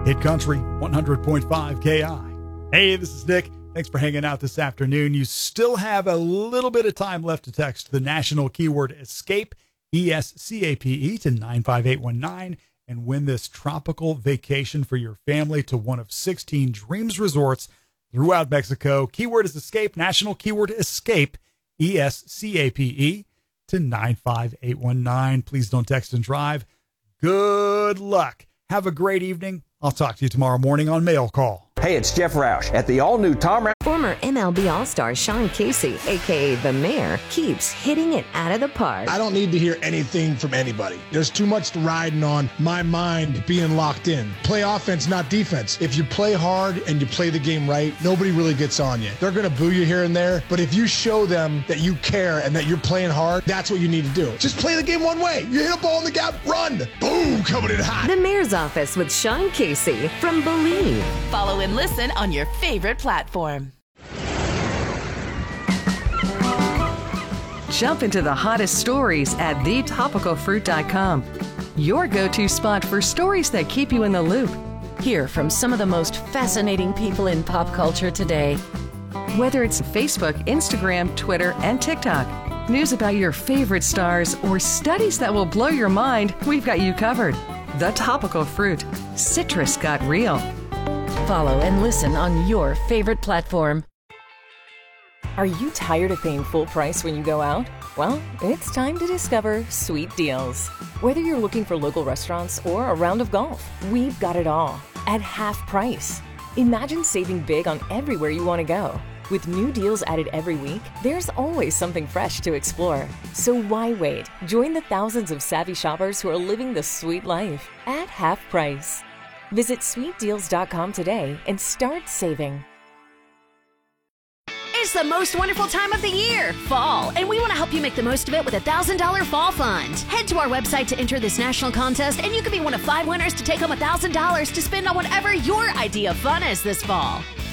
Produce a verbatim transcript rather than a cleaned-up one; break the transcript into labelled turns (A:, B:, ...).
A: Hit Country one hundred point five K I. Hey, this is Nick. Thanks for hanging out this afternoon. You still have a little bit of time left to text the national keyword ESCAPE, E S C A P E, to nine five eight one nine and win this tropical vacation for your family to one of sixteen Dreams resorts throughout Mexico. Keyword is ESCAPE, national keyword ESCAPE, E S C A P E, to nine five eight one nine. Please don't text and drive. Good luck. Have a great evening. I'll talk to you tomorrow morning on Mail Call.
B: Hey, it's Jeff Roush at the all-new Tom Roush.
C: Former M L B All-Star Sean Casey, a k a. The Mayor, keeps hitting it out of the park.
D: I don't need to hear anything from anybody. There's too much riding on my mind being locked in. Play offense, not defense. If you play hard and you play the game right, nobody really gets on you. They're going to boo you here and there, but if you show them that you care and that you're playing hard, that's what you need to do. Just play the game one way. You hit a ball in the gap, run. Boom, coming in hot.
C: The Mayor's Office with Sean Casey from Believe.
E: Follow and listen on your favorite platform.
F: Jump into the hottest stories at the topical fruit dot com. Your go-to spot for stories that keep you in the loop.
E: Hear from some of the most fascinating people in pop culture today.
F: Whether it's Facebook, Instagram, Twitter, and TikTok, news about your favorite stars, or studies that will blow your mind, we've got you covered. The Topical Fruit. Citrus got real.
E: Follow and listen on your favorite platform.
G: Are you tired of paying full price when you go out? Well, it's time to discover Sweet Deals. Whether you're looking for local restaurants or a round of golf, we've got it all at half price. Imagine saving big on everywhere you want to go. With new deals added every week, there's always something fresh to explore. So why wait? Join the thousands of savvy shoppers who are living the sweet life at half price. Visit sweet deals dot com today and start saving.
H: It's the most wonderful time of the year, fall, and we want to help you make the most of it with a one thousand dollars Fall Fund. Head to our website to enter this national contest, and you could be one of five winners to take home one thousand dollars to spend on whatever your idea of fun is this fall.